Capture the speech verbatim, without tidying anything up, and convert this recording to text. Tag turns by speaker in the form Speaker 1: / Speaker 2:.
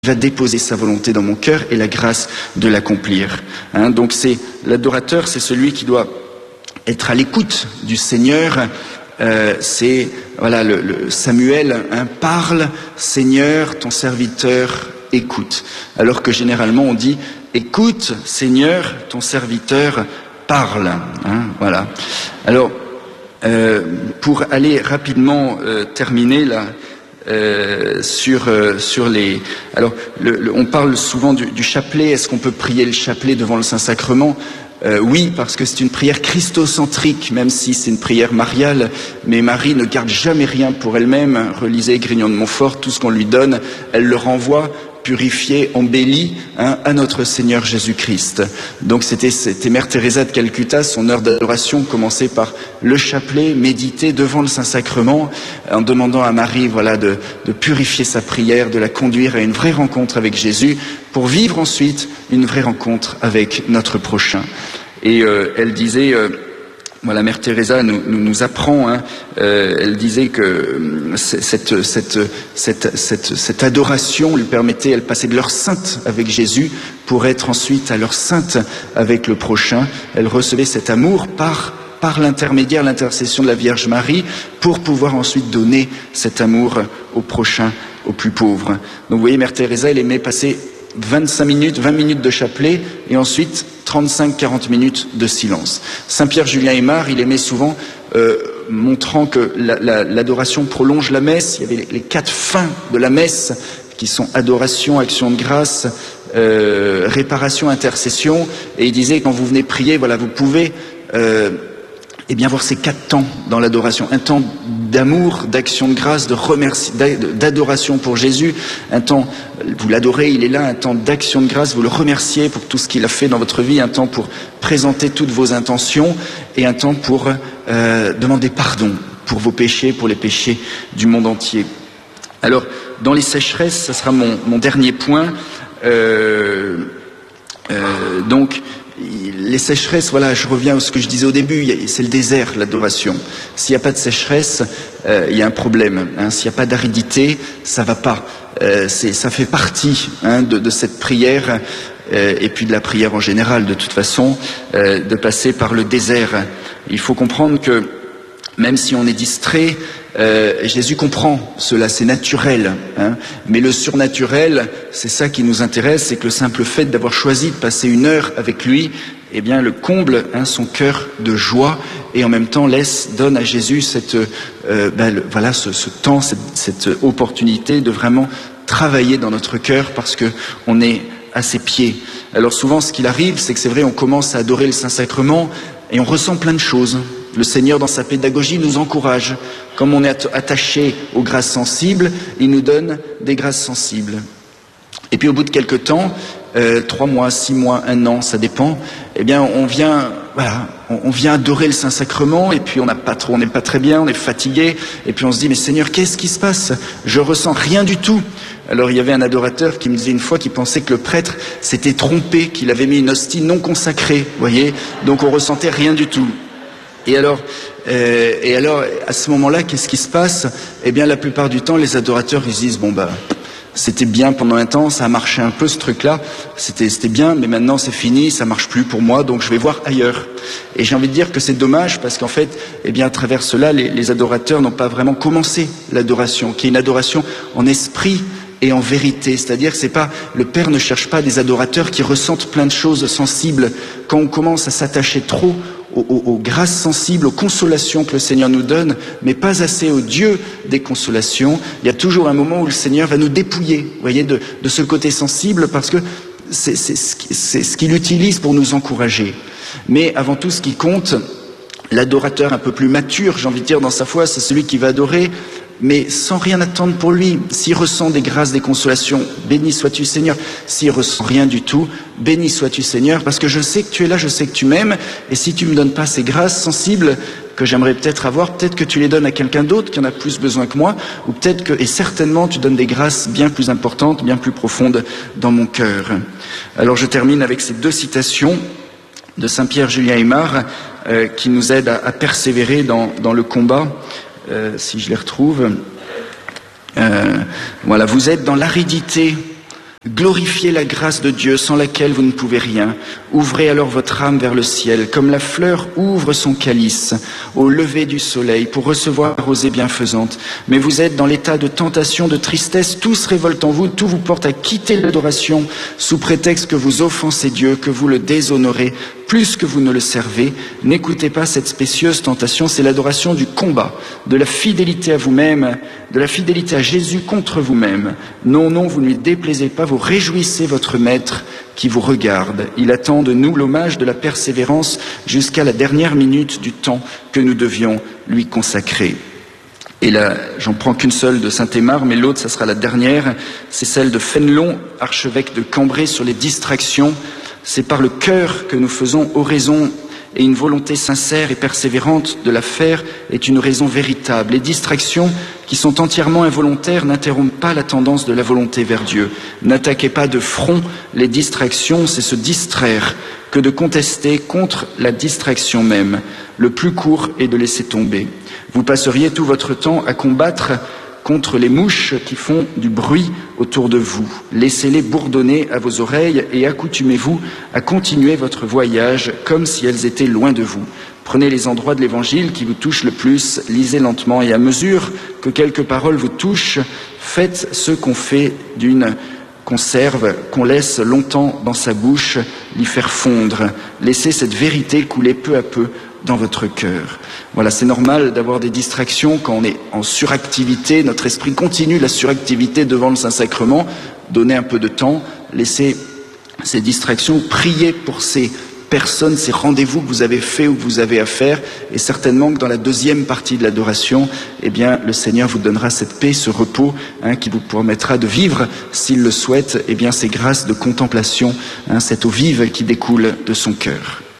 Speaker 1: va déposer sa volonté dans mon cœur et la grâce de l'accomplir. Hein, donc c'est l'adorateur, c'est celui qui doit être à l'écoute du Seigneur. Euh, c'est voilà le, le Samuel hein, parle, Seigneur, ton serviteur écoute. Alors que généralement on dit écoute, Seigneur, ton serviteur parle. Hein, voilà. Alors euh, pour aller rapidement euh, terminer là. Euh, sur euh, sur les alors le, le, on parle souvent du, du chapelet. Est-ce qu'on peut prier le chapelet devant le Saint-Sacrement? Euh, oui, parce que c'est une prière christocentrique, même si c'est une prière mariale. Mais Marie ne garde jamais rien pour elle-même. Relisez Grignon de Montfort, tout ce qu'on lui donne, elle le renvoie purifié, embelli hein, à notre Seigneur Jésus-Christ. Donc c'était, c'était Mère Teresa de Calcutta, son heure d'adoration commençait par le chapelet, méditer devant le Saint-Sacrement, en demandant à Marie voilà, de, de purifier sa prière, de la conduire à une vraie rencontre avec Jésus, pour vivre ensuite une vraie rencontre avec notre prochain. Et euh, elle disait... Euh, Voilà, Mère Teresa nous, nous, nous apprend, hein, euh, elle disait que cette, cette, cette, cette, cette adoration lui permettait, elle passait de l'heure sainte avec Jésus pour être ensuite à l'heure sainte avec le prochain. Elle recevait cet amour par, par l'intermédiaire, l'intercession de la Vierge Marie, pour pouvoir ensuite donner cet amour au prochain, aux plus pauvres. Donc vous voyez, Mère Teresa, elle aimait passer vingt-cinq minutes, vingt minutes de chapelet et ensuite trente-cinq à quarante minutes de silence. Saint-Pierre Julien Aymar, il aimait souvent, euh, montrant que la, la, l'adoration prolonge la messe. Il y avait les, les quatre fins de la messe qui sont adoration, action de grâce, euh, réparation, intercession. Et il disait, quand vous venez prier, voilà, vous pouvez euh, eh bien voir ces quatre temps dans l'adoration. Un temps d'amour, d'action de grâce, de remercie, d'adoration pour Jésus. Un temps, vous l'adorez, il est là. Un temps d'action de grâce, vous le remerciez pour tout ce qu'il a fait dans votre vie. Un temps pour présenter toutes vos intentions. Et un temps pour euh, demander pardon pour vos péchés, pour les péchés du monde entier. Alors, dans les sécheresses, ça sera mon, mon dernier point. Euh, euh, donc... Les sécheresses, voilà, je reviens à ce que je disais au début, c'est le désert, l'adoration. S'il n'y a pas de sécheresse, euh, il y a un problème. Hein. S'il n'y a pas d'aridité, ça va pas. Euh, c'est, ça fait partie hein, de, de cette prière, euh, et puis de la prière en général, de toute façon, euh, de passer par le désert. Il faut comprendre que même si on est distrait, euh, Jésus comprend cela, c'est naturel. Hein, mais le surnaturel, c'est ça qui nous intéresse, c'est que le simple fait d'avoir choisi de passer une heure avec lui, eh bien, le comble hein, son cœur de joie et en même temps laisse, donne à Jésus cette, euh, ben, le, voilà, ce, ce temps, cette, cette opportunité de vraiment travailler dans notre cœur parce que on est à ses pieds. Alors souvent, ce qu'il arrive, c'est que c'est vrai, on commence à adorer le Saint-Sacrement et on ressent plein de choses. Le Seigneur, dans sa pédagogie, nous encourage. Comme on est attaché aux grâces sensibles, il nous donne des grâces sensibles. Et puis au bout de quelques temps, euh, trois mois, six mois, un an, ça dépend, eh bien on vient, voilà, on, on vient adorer le Saint-Sacrement et puis on n'a pas trop, on n'est pas très bien, on est fatigué et puis on se dit mais Seigneur, qu'est-ce qui se passe? Je ressens rien du tout. Alors il y avait un adorateur qui me disait une fois qu'il pensait que le prêtre s'était trompé, qu'il avait mis une hostie non consacrée, vous voyez, donc on ressentait rien du tout. Et alors, euh, et alors, à ce moment-là, qu'est-ce qui se passe? Eh bien, la plupart du temps, les adorateurs, ils se disent, bon bah, c'était bien pendant un temps, ça a marché un peu ce truc-là, c'était, c'était bien, mais maintenant c'est fini, ça marche plus pour moi, donc je vais voir ailleurs. Et j'ai envie de dire que c'est dommage parce qu'en fait, eh bien, à travers cela, les, les adorateurs n'ont pas vraiment commencé l'adoration, qui est une adoration en esprit et en vérité, c'est-à-dire que c'est pas, le Père ne cherche pas des adorateurs qui ressentent plein de choses sensibles. Quand on commence à s'attacher trop Aux, aux, aux grâces sensibles, aux consolations que le Seigneur nous donne, mais pas assez au Dieu des consolations. Il y a toujours un moment où le Seigneur va nous dépouiller, vous voyez, de, de ce côté sensible, parce que c'est, c'est, c'est ce qu'il utilise pour nous encourager. Mais avant tout, ce qui compte, l'adorateur un peu plus mature, j'ai envie de dire, dans sa foi, c'est celui qui va adorer, mais sans rien attendre pour lui. S'il ressent des grâces, des consolations, béni sois-tu Seigneur. S'il ressent rien du tout, béni sois-tu Seigneur, parce que je sais que tu es là, je sais que tu m'aimes, et si tu me donnes pas ces grâces sensibles que j'aimerais peut-être avoir, peut-être que tu les donnes à quelqu'un d'autre qui en a plus besoin que moi, ou peut-être que, et certainement, tu donnes des grâces bien plus importantes, bien plus profondes dans mon cœur. Alors je termine avec ces deux citations de Saint-Pierre Julien Aymar, euh, qui nous aident à, à persévérer dans, dans le combat. Euh, si je les retrouve, euh, voilà, vous êtes dans l'aridité Glorifiez la grâce de Dieu sans laquelle vous ne pouvez rien. Ouvrez alors votre âme vers le ciel, comme la fleur ouvre son calice au lever du soleil pour recevoir la rosée bienfaisante. Mais vous êtes dans l'état de tentation, de tristesse, tout se révolte en vous, tout vous porte à quitter l'adoration sous prétexte que vous offensez Dieu, que vous le déshonorez plus que vous ne le servez. N'écoutez pas cette spécieuse tentation, c'est l'adoration du combat, de la fidélité à vous-même, de la fidélité à Jésus contre vous-même. Non, non, vous ne lui déplaisez pas, vous réjouissez votre maître qui vous regarde. Il attend de nous l'hommage de la persévérance jusqu'à la dernière minute du temps que nous devions lui consacrer. Et là, j'en prends qu'une seule de Saint-Aymar, mais l'autre, ça sera la dernière, c'est celle de Fénelon, archevêque de Cambrai, sur les distractions. C'est par le cœur que nous faisons oraison, et une volonté sincère et persévérante de la faire est une raison véritable. Les distractions qui sont entièrement involontaires n'interrompent pas la tendance de la volonté vers Dieu. N'attaquez pas de front les distractions, c'est se distraire que de contester contre la distraction même. Le plus court est de laisser tomber. Vous passeriez tout votre temps à combattre contre les mouches qui font du bruit autour de vous. Laissez-les bourdonner à vos oreilles et accoutumez-vous à continuer votre voyage comme si elles étaient loin de vous. Prenez les endroits de l'Évangile qui vous touchent le plus, lisez lentement et à mesure que quelques paroles vous touchent, faites ce qu'on fait d'une conserve qu'on laisse longtemps dans sa bouche, l'y faire fondre. Laissez cette vérité couler peu à peu dans votre cœur. Voilà, c'est normal d'avoir des distractions quand on est en suractivité. Notre esprit continue la suractivité devant le Saint-Sacrement. Donnez un peu de temps, laissez ces distractions, priez pour ces personnes, ces rendez-vous que vous avez faits ou que vous avez à faire. Et certainement que dans la deuxième partie de l'adoration, eh bien, le Seigneur vous donnera cette paix, ce repos, hein, qui vous permettra de vivre, s'il le souhaite, eh bien, ces grâces de contemplation, hein, cette eau vive qui découle de son cœur.